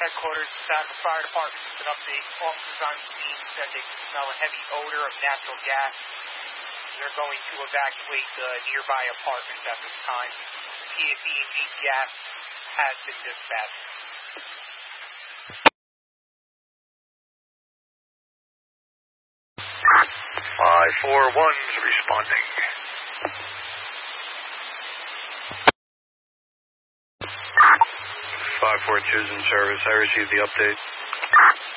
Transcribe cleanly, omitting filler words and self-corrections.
Headquarters, Saddle Fire Department, an update. Officers on scene said they can smell a heavy odor of natural gas. They're going to evacuate the nearby apartments at this time. PFE gas has been dispatched. 541's responding. 542's in service. I received the update.